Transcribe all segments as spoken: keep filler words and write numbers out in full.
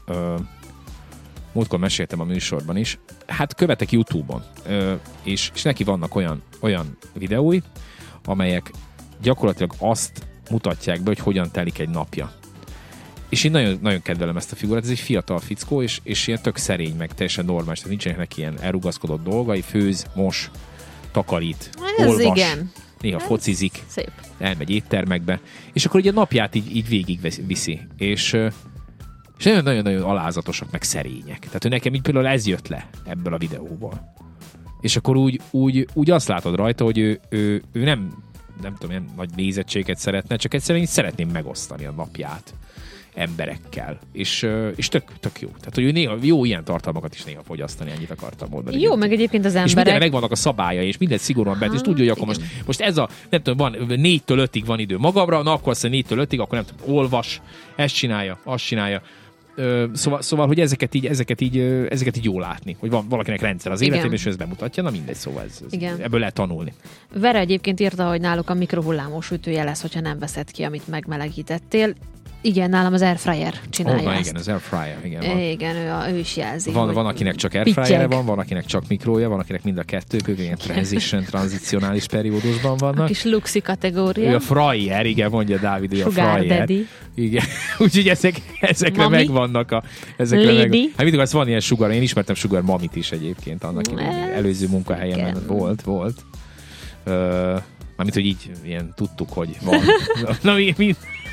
ö, múltkor meséltem a műsorban is, hát követek YouTube-on, ö, és, és neki vannak olyan, olyan videói, amelyek gyakorlatilag azt mutatják be, hogy hogyan telik egy napja. És én nagyon, nagyon kedvelem ezt a figurát, ez egy fiatal fickó, és, és ilyen tök szerény, meg teljesen normális, tehát nincsenek neki ilyen elrugaszkodott dolgai, főz, mos, takarít, ez olvas, igen. néha ez focizik, szép. elmegy éttermekbe, és akkor ugye a napját így, így végig viszi, és, és nagyon-nagyon alázatosak, meg szerények. Tehát ő nekem így például ez jött le ebből a videóból. És akkor úgy, úgy, úgy azt látod rajta, hogy ő, ő, ő nem, nem tudom, ilyen nagy nézettséget szeretne, csak egyszerűen így szeretném megosztani a napját emberekkel. És, és tök, tök jó. Tehát, hogy ő néha jó ilyen tartalmakat is néha fogyasztani, ennyit akartam mondani. Jó, meg egyébként az emberek... És mindenre megvannak a szabályai, és mindent szigorúan bent, és tudja, hogy akkor most, most ez a, nem tudom, van négytől ötig van idő magamra, na akkor azt négytől ötig, akkor nem tudom, olvas, ezt csinálja, azt csinálja. Szóval, szóval, hogy ezeket így, ezeket így, ezeket így jól látni, hogy van valakinek rendszer az életében, és ez bemutatja, na mindegy, szóval ez, ez, ebből lehet tanulni. Vera egyébként írta, hogy náluk a mikrohullámos ütője lesz, hogyha nem veszed ki, amit megmelegítettél. Igen, nálam az airfryer csinálja oh, ezt. Igen, az airfryer, igen. Van. Igen, ő, a, ő is jelzi. Van, van akinek csak airfryer van, van akinek csak mikrója, van akinek mind a kettő, ők ilyen transition, tranzicionális periódusban vannak. A kis luxi kategória. Ő a fryer, igen, mondja Dávid, ő a Sugar fryer. daddy. Igen, úgyhogy ezek, ezekre Mami. Megvannak a... Ezekre Lady. meg, hát mindig az van ilyen sugar, én ismertem sugar mamit is egyébként, annak előző munkahelyemen volt, volt. Uh, mármint, hogy így ilyen tudtuk, hogy van. Na, mi, mi?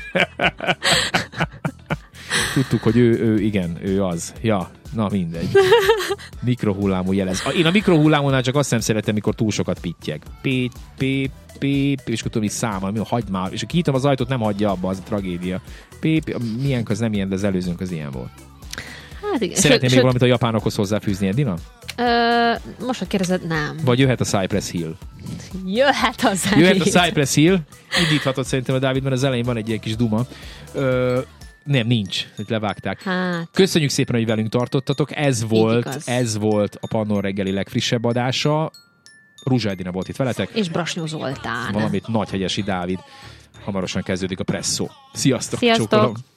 Tudtuk, hogy ő, ő, igen, ő az. Ja, na mindegy. Mikrohullámú jelez. Én a mikrohullámúnál csak azt nem szeretem, mikor túl sokat pittyeg. Pép, pép, pép, és akkor tudom, hogy számol, mi, hagyd már. És aki nyitom az ajtót, nem hagyja abba, az a tragédia. Pép, milyen köz nem ilyen, de az előzőnk az ilyen volt. Hát igen. Szeretném még valamit a japánokhoz hozzáfűzni, Edina? Ö, most, ha kérdezed, nem. Vagy jöhet a Cypress Hill. Jöhet a zenét. Jöhet a Cypress Hill. Indíthatod szerintem a Dávid, mert az elején van egy ilyen kis duma. Ö, nem, nincs. Itt levágták. Hát. Köszönjük szépen, hogy velünk tartottatok. Ez volt, ez volt a Pannon reggeli legfrissebb adása. Ruzsa Edina volt itt veletek. És Brasnyó Zoltán. Valamit Nagyhegyesi Dávid. Hamarosan kezdődik a presszó. Sziasztok! Sziasztok! Csókolom.